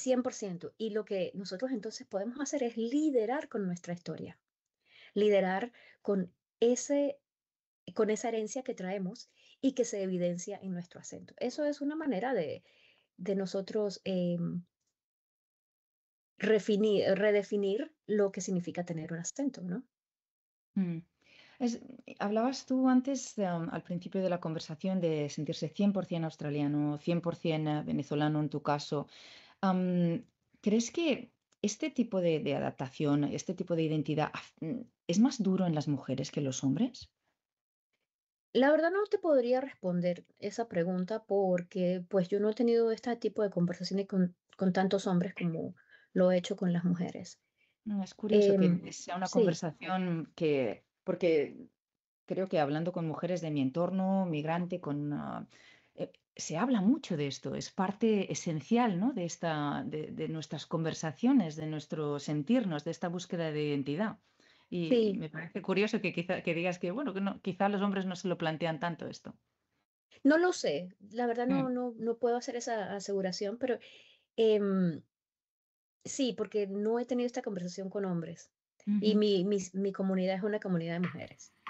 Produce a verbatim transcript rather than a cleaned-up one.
cien por ciento. Y lo que nosotros entonces podemos hacer es liderar con nuestra historia, liderar con ese, con esa herencia que traemos y que se evidencia en nuestro acento. Eso es una manera de, de nosotros eh, refinir- redefinir lo que significa tener un acento, ¿no? Mm. Es- hablabas tú antes, um, al principio de la conversación, de sentirse cien por ciento australiano, cien por ciento venezolano en tu caso. Am, ¿crees que este tipo de, de adaptación, este tipo de identidad, af- mm, es más duro en las mujeres que en los hombres? La verdad no te podría responder esa pregunta porque pues yo no he tenido este tipo de conversaciones con, con tantos hombres como lo he hecho con las mujeres. Mm, Es curioso Em, que sea una sí, conversación que, porque creo que hablando con mujeres de mi entorno, migrante, con, ah, eh, se habla mucho de esto, es parte esencial, ¿no? de esta, de, de nuestras conversaciones, de nuestro sentirnos, de esta búsqueda de identidad. Y, y sí, me parece curioso que quizá que digas que, bueno, que no, quizá los hombres no se lo plantean tanto esto. no lo sé. La verdad no, Mm, no, no puedo hacer esa aseguración, pero em, sí, porque no he tenido esta conversación con hombres y ujú. mi, mi, mi comunidad es una comunidad de mujeres.